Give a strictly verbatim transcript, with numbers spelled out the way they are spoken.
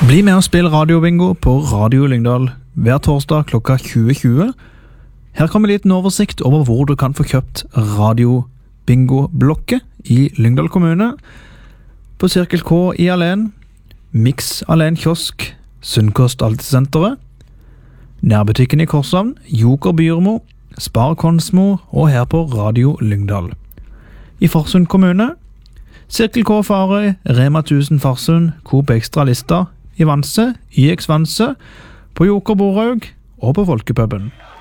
Bli med og spill radiobingo på Radio Lyngdal hver torsdag klokka tjue tjue. Her kommer en liten oversikt over hvor du kan få kjøpt radiobingo-blokket i Lyngdal kommune. På Cirkel K i Alen, Mix Alen Kiosk, Sunnkost Altesenteret, nærbutikken i Korshavn, Joker Byrmo, Spar Konsmo og her på Radio Lyngdal. I Farsund kommune, Cirkel K Farøy, Rema tusen Farsund, Coop Extra Lista, i Vanse, I X Vanse, på Joker Boraug og på Folkepuben.